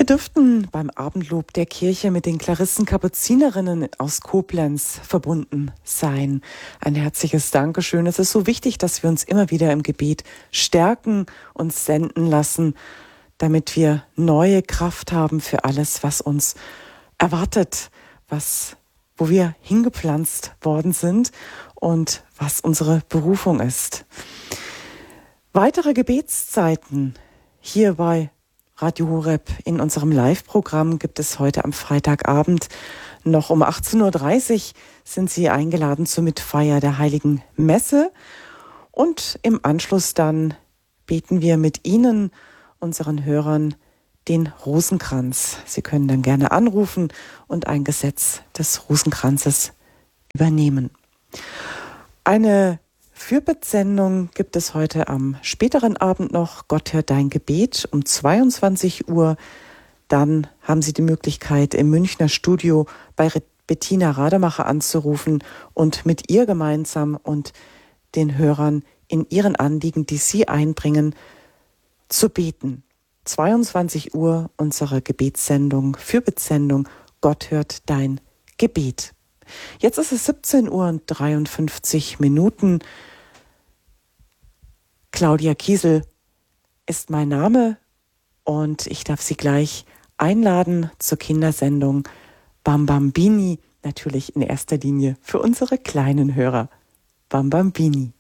dürften beim Abendlob der Kirche mit den Klarissen-Kapuzinerinnen aus Koblenz verbunden sein. Ein herzliches Dankeschön. Es ist so wichtig, dass wir uns immer wieder im Gebet stärken und senden lassen, damit wir neue Kraft haben für alles, was uns erwartet, wo wir hingepflanzt worden sind und was unsere Berufung ist. Weitere Gebetszeiten hier bei Radio Horeb in unserem Live-Programm gibt es heute am Freitagabend noch um 18.30 Uhr sind Sie eingeladen zur Mitfeier der Heiligen Messe und im Anschluss dann beten wir mit Ihnen, unseren Hörern, den Rosenkranz. Sie können dann gerne anrufen und ein Gesetz des Rosenkranzes übernehmen. Eine Fürbittsendung gibt es heute am späteren Abend noch. Gott hört dein Gebet um 22 Uhr. Dann haben Sie die Möglichkeit, im Münchner Studio bei Bettina Rademacher anzurufen und mit ihr gemeinsam und den Hörern in ihren Anliegen, die Sie einbringen, zu beten. 22 Uhr unsere Gebetssendung, Fürbittsendung. Gott hört dein Gebet. Jetzt ist es 17:53 Uhr. Claudia Kiesel ist mein Name und ich darf Sie gleich einladen zur Kindersendung Bambambini, natürlich in erster Linie für unsere kleinen Hörer. Bambambini.